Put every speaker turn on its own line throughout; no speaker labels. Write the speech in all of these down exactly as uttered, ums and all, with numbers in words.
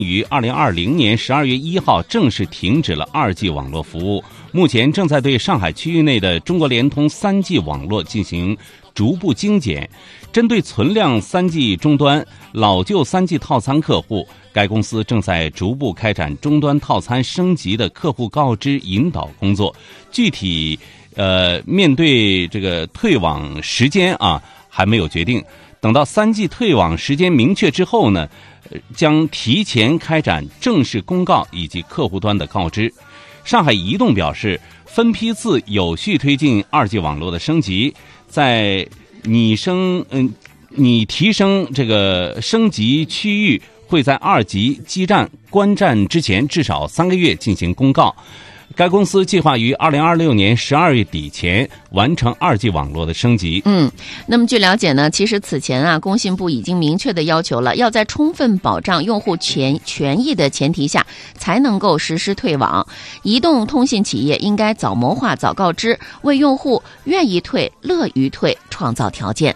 于二零二零年十二月一号正式停止了二 G 网络服务，目前正在对上海区域内的中国联通三 G 网络进行逐步精简。针对存量三 G 终端、老旧三 G 套餐客户，该公司正在逐步开展终端套餐升级的客户告知引导工作。具体呃面对这个退网时间啊还没有决定，等到三 G 退网时间明确之后呢，将提前开展正式公告以及客户端的告知。上海移动表示，分批次有序推进二 G 网络的升级，在拟升嗯拟提升这个升级区域会在二级基站关站之前至少三个月进行公告。该公司计划于二零二六年十二月底前完成二 G 网络的升级。
嗯，那么据了解呢，其实此前啊，工信部已经明确的要求了，要在充分保障用户权权益的前提下，才能够实施退网。移动通信企业应该早谋划、早告知，为用户愿意退、乐于退创造条件。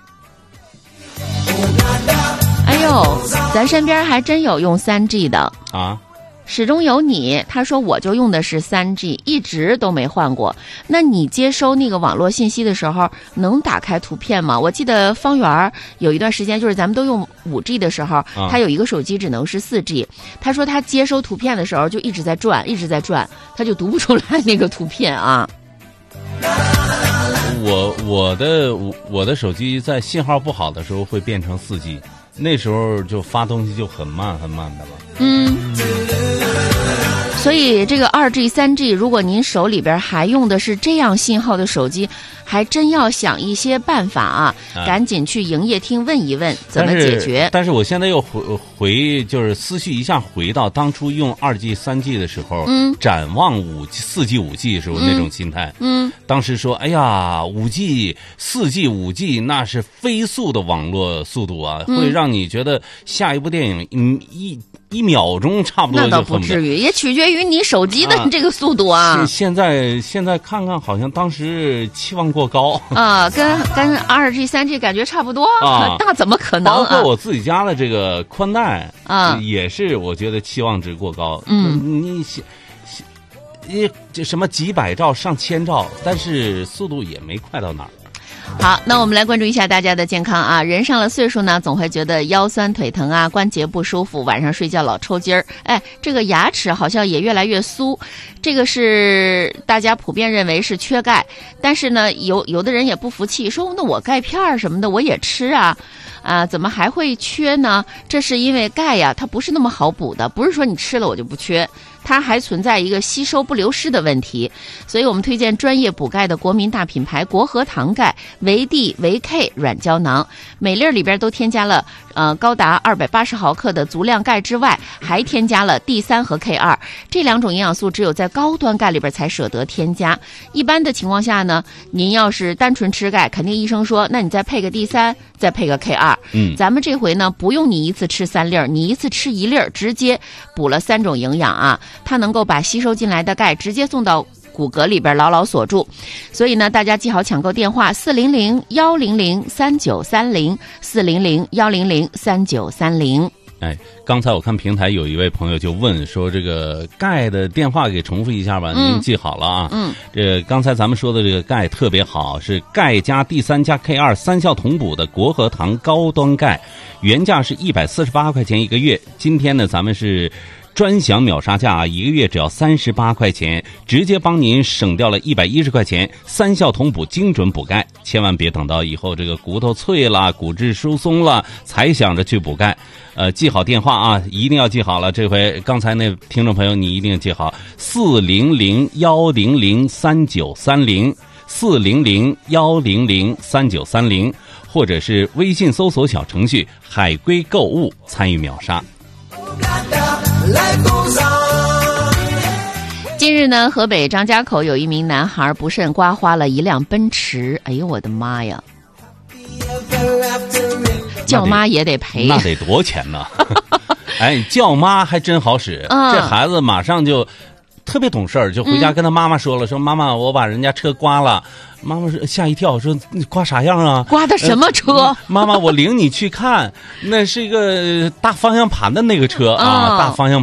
哎呦，咱身边还真有用三 G 的
啊。
始终有你，他说我就用的是三 G， 一直都没换过。那你接收那个网络信息的时候，能打开图片吗？我记得方圆有一段时间，就是咱们都用五 G 的时候，
啊、
他有一个手机只能是四 G， 他说他接收图片的时候就一直在转，一直在转，他就读不出来那个图片啊。
我我的我的手机在信号不好的时候会变成四 G， 那时候就发东西就很慢很慢的了。
嗯。所以这个二 G、三 G， 如果您手里边还用的是这样信号的手机，还真要想一些办法啊，啊赶紧去营业厅问一问怎么解决。
但是，但是我现在又回回就是思绪一下回到当初用二 G、三 G 的时候，
嗯，
展望五 G、四 G、五 G 的时候、嗯、那种心态，
嗯，
当时说，哎呀，五 G、四 G、五 G 那是飞速的网络速度啊，
嗯、
会让你觉得下一部电影，嗯一。一秒钟差不多就
那倒不至于，也取决于你手机的这个速度啊。
啊现在现在看看，好像当时期望过高
啊，跟跟二 G、三 G 感觉差不多
啊，
那怎么可能、啊？
包括我自己家的这个宽带
啊，
也是我觉得期望值过高。
嗯，
你你这什么几百兆、上千兆，但是速度也没快到哪儿。
好，那我们来关注一下大家的健康啊。人上了岁数呢，总会觉得腰酸腿疼啊，关节不舒服，晚上睡觉老抽筋儿。哎，这个牙齿好像也越来越酥，这个是大家普遍认为是缺钙。但是呢，有有的人也不服气，说那我钙片什么的我也吃啊，啊，怎么还会缺呢？这是因为钙呀，它不是那么好补的，不是说你吃了我就不缺。它还存在一个吸收不流失的问题，所以我们推荐专业补钙的国民大品牌国和堂钙维 D 维 K 软胶囊，每粒里边都添加了呃高达二百八十毫克的足量钙之外，还添加了 D 三 和 K 二， 这两种营养素只有在高端钙里边才舍得添加。一般的情况下呢，您要是单纯吃钙，肯定医生说那你再配个 D 三， 再配个 K 二。
嗯，
咱们这回呢不用你一次吃三粒，你一次吃一粒，直接补了三种营养啊，它能够把吸收进来的钙直接送到骨骼里边牢牢锁住。所以呢，大家记好抢购电话四零零一零零三九三零 四零零一零零三九三零。
哎，刚才我看平台有一位朋友就问说，这个钙的电话给重复一下吧，
嗯、
您记好了啊。
嗯，
这刚才咱们说的这个钙特别好，是钙加 D 三 加 K 二 三效同补的国和堂高端钙，原价是一百四十八块钱一个月，今天呢咱们是专享秒杀价啊，一个月只要三十八块钱，直接帮您省掉了一百一十块钱，三效同补，精准补钙。千万别等到以后这个骨头脆了、骨质疏松了才想着去补钙。呃，记好电话啊，一定要记好了。这回刚才那听众朋友你一定记好，四零零一零零三九三零，四零零一零零三九三零，或者是微信搜索小程序海龟购物参与秒杀。
近日呢，河北张家口有一名男孩不慎刮花了一辆奔驰，哎呦我的妈呀！叫妈也得赔，
那得多钱呢？哎，叫妈还真好使，
嗯、
这孩子马上就特别懂事儿，就回家跟他妈妈说了，嗯、说妈妈，我把人家车刮了。妈妈说吓一跳，说你刮啥样啊？
刮的什么车？
呃、妈妈，我领你去看，那是一个大方向盘的那个车啊，
哦、
大方向